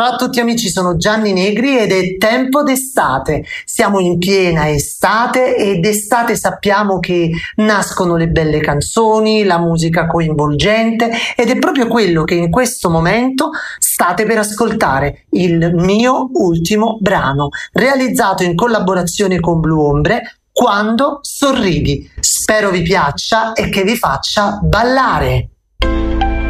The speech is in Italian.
Ciao a tutti amici, sono Gianni Negri ed è tempo d'estate. Siamo in piena estate e d'estate sappiamo che nascono le belle canzoni, la musica coinvolgente ed è proprio quello che in questo momento state per ascoltare, il mio ultimo brano, realizzato in collaborazione con Blue Ombre, Quando sorridi. Spero vi piaccia e che vi faccia ballare.